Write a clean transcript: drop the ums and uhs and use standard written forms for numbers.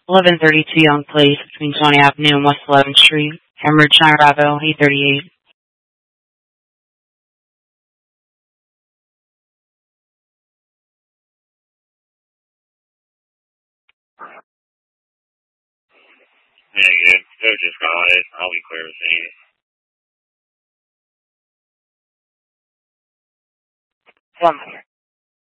1132 Young Place between Tony Avenue and West 11th Street. Hemorrhage 9 Bravo 838. Yeah, good. So just call it. I'll be clear to see you. One moment.